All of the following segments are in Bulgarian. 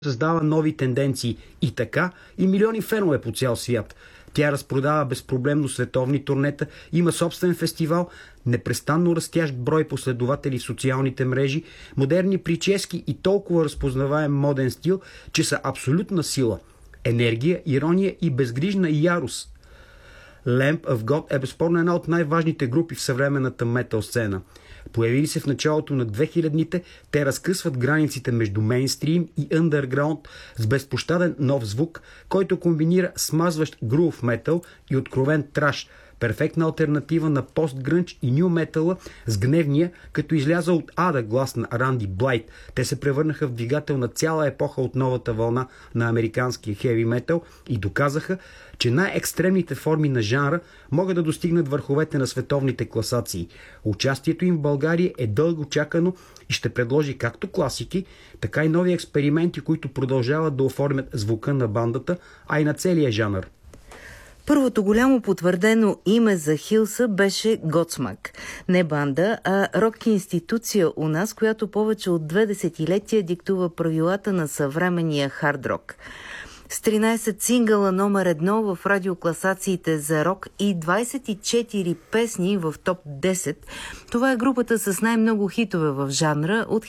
създава нови тенденции и така и милиони фенове по цял свят. Тя разпродава безпроблемно световни турнета, има собствен фестивал, непрестанно растящ брой последователи в социалните мрежи, модерни прически и толкова разпознаваем моден стил, че са абсолютна сила, енергия, ирония и безгрижна ярост. Lamb of God е безспорно една от най-важните групи в съвременната метал сцена. Появили се в началото на 2000-те, те разкъсват границите между мейнстрим и underground с безпощаден нов звук, който комбинира смазващ грув метал и откровен траш, перфектна алтернатива на пост-грънч и ню метала с гневния, като изляза от ада глас на Ранди Блайт. Те се превърнаха в двигател на цяла епоха от новата вълна на американския хеви метал и доказаха, че най-екстремните форми на жанра могат да достигнат върховете на световните класации. Участието им в България е дълго чакано и ще предложи както класики, така и нови експерименти, които продължават да оформят звука на бандата, а и на целия жанр. Първото голямо потвърдено име за Хилса беше Гоцмак. Не банда, а рок-институция у нас, която повече от 2 десетилетия диктува правилата на съвременния хард-рок. С 13 сингъла номер 1 в радиокласациите за рок и 24 песни в топ 10, това е групата с най-много хитове в жанра от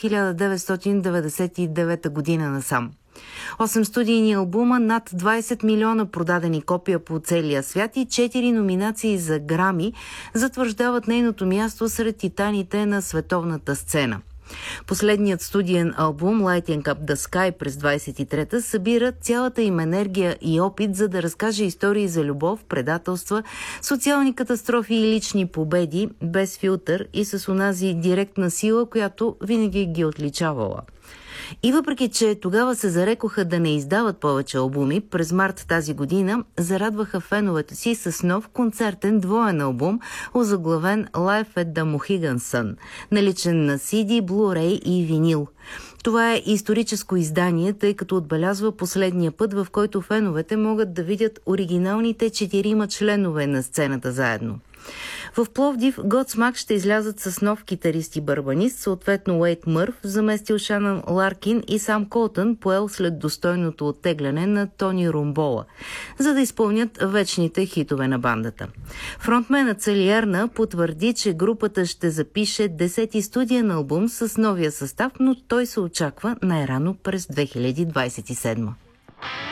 1999 година насам. 8 студийни албума, над 20 милиона продадени копия по целия свят и 4 номинации за Грами затвърждават нейното място сред титаните на световната сцена. Последният студиен албум Lighting Up the Sky през 23-та събира цялата им енергия и опит, за да разкаже истории за любов, предателства, социални катастрофи и лични победи, без филтър и с онази директна сила, която винаги ги отличавала. И въпреки, че тогава се зарекоха да не издават повече албуми, през март тази година зарадваха феновете си с нов концертен двоен албум, озаглавен Live at the Mohegan Sun, наличен на CD, Blu-ray и винил. Това е историческо издание, тъй като отбелязва последния път, в който феновете могат да видят оригиналните 4 членове на сцената заедно. В Пловдив Godsmack ще излязат с нов китарист и барабанист, съответно Уейт Мърф, заместил Шанън Ларкин и Сам Колтън, поел след достойното оттегляне на Тони Румбола, за да изпълнят вечните хитове на бандата. Фронтменът Целиерна потвърди, че групата ще запише 10-ти студиен албум с новия състав, но той се очаква най-рано през 2027.